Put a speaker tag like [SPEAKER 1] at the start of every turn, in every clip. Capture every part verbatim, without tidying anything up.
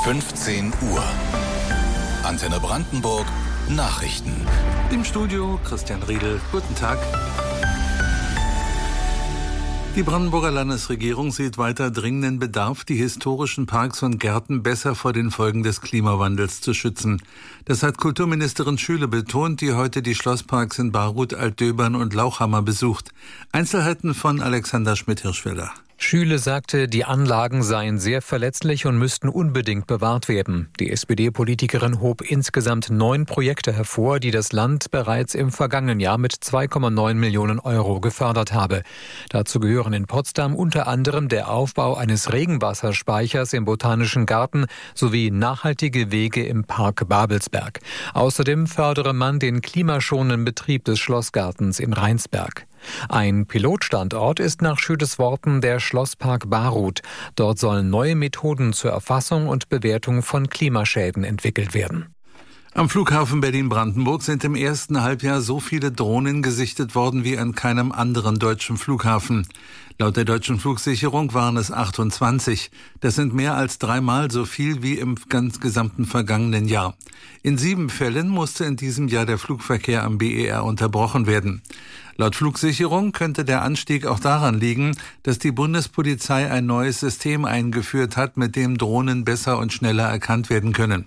[SPEAKER 1] fünfzehn Uhr. Antenne Brandenburg Nachrichten.
[SPEAKER 2] Im Studio Christian Riedel. Guten Tag. Die Brandenburger Landesregierung sieht weiter dringenden Bedarf, die historischen Parks und Gärten besser vor den Folgen des Klimawandels zu schützen. Das hat Kulturministerin Schüle betont, die heute die Schlossparks in Baruth, Altdöbern und Lauchhammer besucht. Einzelheiten von Alexander Schmidt-Hirschfelder.
[SPEAKER 3] Schüle sagte, die Anlagen seien sehr verletzlich und müssten unbedingt bewahrt werden. Die S P D-Politikerin hob insgesamt neun Projekte hervor, die das Land bereits im vergangenen Jahr mit zwei Komma neun Millionen Euro gefördert habe. Dazu gehören in Potsdam unter anderem der Aufbau eines Regenwasserspeichers im Botanischen Garten sowie nachhaltige Wege im Park Babelsberg. Außerdem fördere man den klimaschonenden Betrieb des Schlossgartens in Rheinsberg. Ein Pilotstandort ist nach Schüles Worten der Schlosspark Baruth. Dort sollen neue Methoden zur Erfassung und Bewertung von Klimaschäden entwickelt werden.
[SPEAKER 2] Am Flughafen Berlin-Brandenburg sind im ersten Halbjahr so viele Drohnen gesichtet worden wie an keinem anderen deutschen Flughafen. Laut der Deutschen Flugsicherung waren es achtundzwanzig. Das sind mehr als dreimal so viel wie im ganz gesamten vergangenen Jahr. In sieben Fällen musste in diesem Jahr der Flugverkehr am B E R unterbrochen werden. Laut Flugsicherung könnte der Anstieg auch daran liegen, dass die Bundespolizei ein neues System eingeführt hat, mit dem Drohnen besser und schneller erkannt werden können.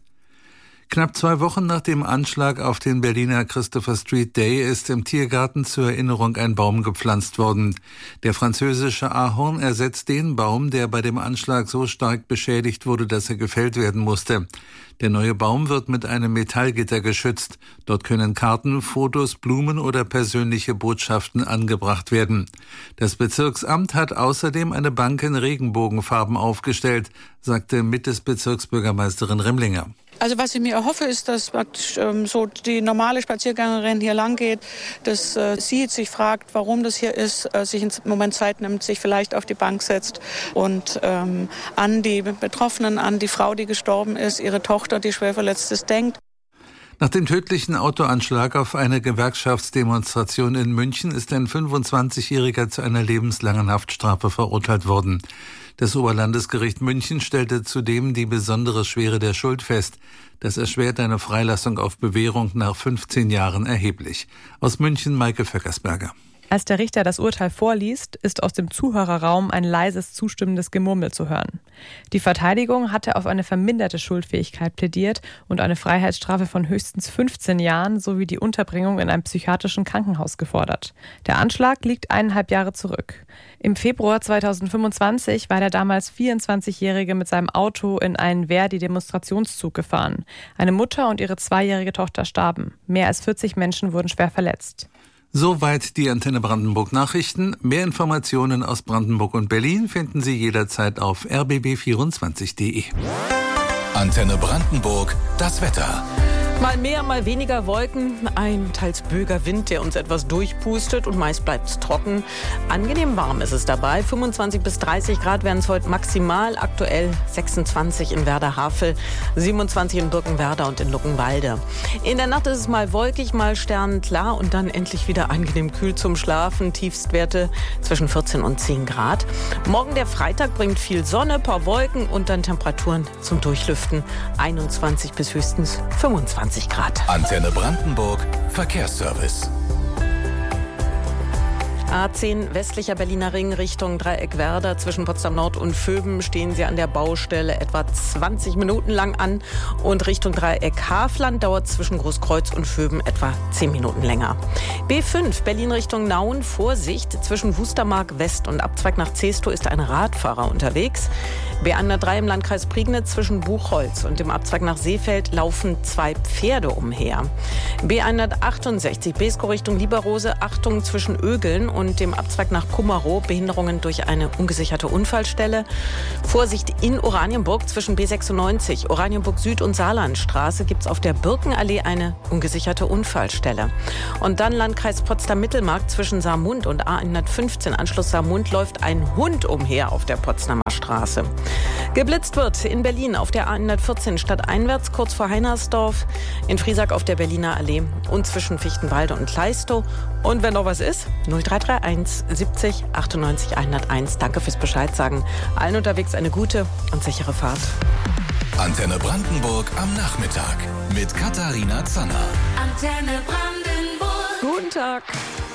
[SPEAKER 2] Knapp zwei Wochen nach dem Anschlag auf den Berliner Christopher Street Day ist im Tiergarten zur Erinnerung ein Baum gepflanzt worden. Der französische Ahorn ersetzt den Baum, der bei dem Anschlag so stark beschädigt wurde, dass er gefällt werden musste. Der neue Baum wird mit einem Metallgitter geschützt. Dort können Karten, Fotos, Blumen oder persönliche Botschaften angebracht werden. Das Bezirksamt hat außerdem eine Bank in Regenbogenfarben aufgestellt, sagte Mitte-Bezirksbürgermeisterin Remlinger.
[SPEAKER 4] Also was ich mir erhoffe, ist, dass ähm, so die normale Spaziergängerin hier lang geht, dass äh, sie sich fragt, warum das hier ist, äh, sich im Moment Zeit nimmt, sich vielleicht auf die Bank setzt und ähm, an die Betroffenen, an die Frau, die gestorben ist, ihre Tochter, die schwer verletzt ist, denkt.
[SPEAKER 2] Nach dem tödlichen Autoanschlag auf eine Gewerkschaftsdemonstration in München ist ein fünfundzwanzigjähriger zu einer lebenslangen Haftstrafe verurteilt worden. Das Oberlandesgericht München stellte zudem die besondere Schwere der Schuld fest. Das erschwert eine Freilassung auf Bewährung nach fünfzehn Jahren erheblich. Aus München Maike Vöckersberger.
[SPEAKER 5] Als der Richter das Urteil vorliest, ist aus dem Zuhörerraum ein leises, zustimmendes Gemurmel zu hören. Die Verteidigung hatte auf eine verminderte Schuldfähigkeit plädiert und eine Freiheitsstrafe von höchstens fünfzehn Jahren sowie die Unterbringung in einem psychiatrischen Krankenhaus gefordert. Der Anschlag liegt eineinhalb Jahre zurück. Im Februar zweitausendfünfundzwanzig war der damals vierundzwanzigjährige mit seinem Auto in einen Verdi-Demonstrationszug gefahren. Eine Mutter und ihre zweijährige Tochter starben. Mehr als vierzig Menschen wurden schwer verletzt.
[SPEAKER 2] Soweit die Antenne Brandenburg Nachrichten. Mehr Informationen aus Brandenburg und Berlin finden Sie jederzeit auf r b b vierundzwanzig punkt d e.
[SPEAKER 1] Antenne Brandenburg, das Wetter.
[SPEAKER 6] Mal mehr, mal weniger Wolken, ein teils böiger Wind, der uns etwas durchpustet und meist bleibt es trocken. Angenehm warm ist es dabei, fünfundzwanzig bis dreißig Grad werden es heute maximal, aktuell sechsundzwanzig in Werder-Havel, siebenundzwanzig in Birkenwerder und in Luckenwalde. In der Nacht ist es mal wolkig, mal sternenklar und dann endlich wieder angenehm kühl zum Schlafen, Tiefstwerte zwischen vierzehn und zehn Grad. Morgen der Freitag bringt viel Sonne, paar Wolken und dann Temperaturen zum Durchlüften, einundzwanzig bis höchstens fünfundzwanzig Grad.
[SPEAKER 1] Antenne Brandenburg, Verkehrsservice.
[SPEAKER 6] A zehn westlicher Berliner Ring Richtung Dreieck Werder. Zwischen Potsdam Nord und Vöben stehen Sie an der Baustelle etwa zwanzig Minuten lang an. Und Richtung Dreieck Hafland dauert zwischen Großkreuz und Vöben etwa zehn Minuten länger. B fünf Berlin Richtung Nauen. Vorsicht, zwischen Wustermark West und Abzweig nach Zestow ist ein Radfahrer unterwegs. B hundertdrei im Landkreis Prignitz zwischen Buchholz und dem Abzweig nach Seefeld laufen zwei Pferde umher. B hundertachtundsechzig Beeskow Richtung Lieberrose. Achtung zwischen Ögeln und dem Abzweig nach Kummerow, Behinderungen durch eine ungesicherte Unfallstelle. Vorsicht in Oranienburg zwischen B sechsundneunzig, Oranienburg Süd und Saarlandstraße gibt es auf der Birkenallee eine ungesicherte Unfallstelle. Und dann Landkreis Potsdam-Mittelmark zwischen Saarmund und A hundertfünfzehn, Anschluss Saarmund, läuft ein Hund umher auf der Potsdamer Straße. Geblitzt wird in Berlin auf der A hundertvierzehn stadteinwärts kurz vor Heinersdorf, in Friesack auf der Berliner Allee und zwischen Fichtenwalde und Kleistow. Und wenn noch was ist, null drei drei eins siebzig achtundneunzig hunderteins. Danke fürs Bescheid sagen. Allen unterwegs eine gute und sichere Fahrt.
[SPEAKER 1] Antenne Brandenburg am Nachmittag mit Katharina Zanner.
[SPEAKER 7] Antenne Brandenburg.
[SPEAKER 6] Guten Tag.